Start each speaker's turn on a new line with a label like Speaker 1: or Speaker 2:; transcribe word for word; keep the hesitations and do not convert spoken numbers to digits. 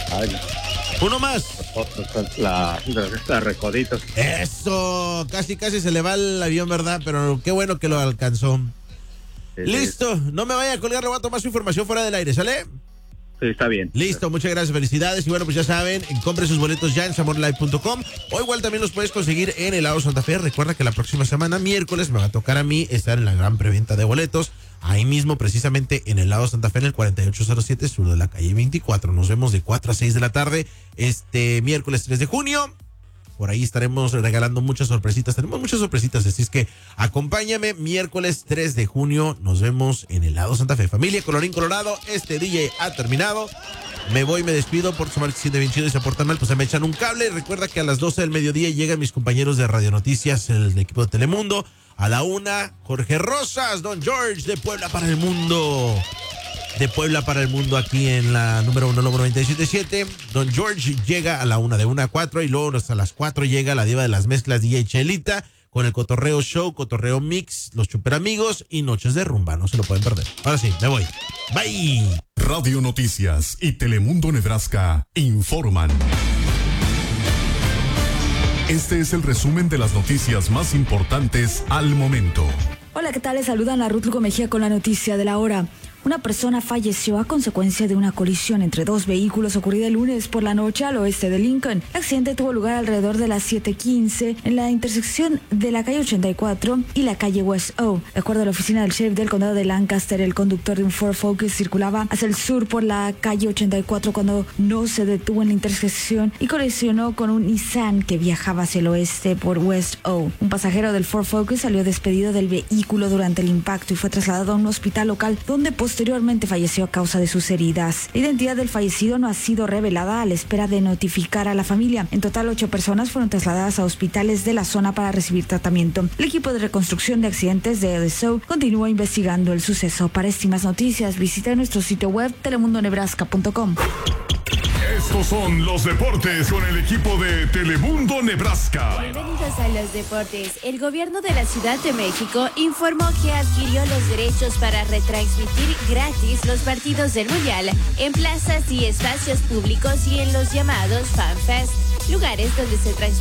Speaker 1: Ay,
Speaker 2: Uno más.
Speaker 1: la, la, la recodito.
Speaker 2: Eso, casi casi se le va el avión, ¿verdad? Pero qué bueno que lo alcanzó.
Speaker 1: Sí,
Speaker 2: Listo, no me vaya a colgar, le voy a tomar su información fuera del aire, ¿sale?
Speaker 1: Sí, está bien.
Speaker 2: Listo, muchas gracias, felicidades. Y bueno, pues ya saben, compre sus boletos ya en samor live punto com o igual también los puedes conseguir en Helado Santa Fe. Recuerda que la próxima semana, miércoles, me va a tocar a mí estar en la gran preventa de boletos. Ahí mismo, precisamente en Helado Santa Fe, en el cuarenta y ocho cero siete sur de la calle veinticuatro. Nos vemos de cuatro a seis de la tarde este miércoles tres de junio. Por ahí estaremos regalando muchas sorpresitas. Tenemos muchas sorpresitas, así es que acompáñame miércoles tres de junio. Nos vemos en Helado Santa Fe. Familia Colorín Colorado, este D J ha terminado. Me voy, me despido por su que siente bien chido y se portan mal, pues se me echan un cable. Recuerda que a las doce del mediodía llegan mis compañeros de Radio Noticias, el equipo de Telemundo. A la una, Jorge Rosas, Don George de Puebla para el Mundo. De Puebla para el Mundo aquí en la número uno, Lobo noventa y siete punto siete. Don George llega a la una, de una a cuatro, y luego hasta las cuatro llega la diva de las mezclas D J Chelita con el Cotorreo Show, Cotorreo Mix, los Super Amigos y Noches de Rumba. No se lo pueden perder. Ahora sí, me voy. Bye.
Speaker 3: Radio Noticias y Telemundo Nebraska informan. Este es el resumen de las noticias más importantes al momento.
Speaker 4: Hola, ¿qué tal? Les saludan a Ruth Lugo Mejía con la noticia de la hora. Una persona falleció a consecuencia de una colisión entre dos vehículos ocurrida el lunes por la noche al oeste de Lincoln. El accidente tuvo lugar alrededor de las siete quince en la intersección de la calle ochenta y cuatro y la calle West O. De acuerdo a la oficina del sheriff del condado de Lancaster, el conductor de un Ford Focus circulaba hacia el sur por la calle ochenta y cuatro cuando no se detuvo en la intersección y colisionó con un Nissan que viajaba hacia el oeste por West O. Un pasajero del Ford Focus salió despedido del vehículo durante el impacto y fue trasladado a un hospital local donde posteriormente falleció a causa de sus heridas. La identidad del fallecido no ha sido revelada a la espera de notificar a la familia. En total, ocho personas fueron trasladadas a hospitales de la zona para recibir tratamiento. El equipo de reconstrucción de accidentes de L S O continúa investigando el suceso. Para estimas noticias, visita nuestro sitio web telemundo nebraska punto com.
Speaker 3: Estos son los deportes con el equipo de Telemundo Nebraska.
Speaker 5: Bienvenidos a los deportes. El gobierno de la Ciudad de México informó que adquirió los derechos para retransmitir gratis los partidos del Mundial en plazas y espacios públicos y en los llamados FanFest, lugares donde se transmiten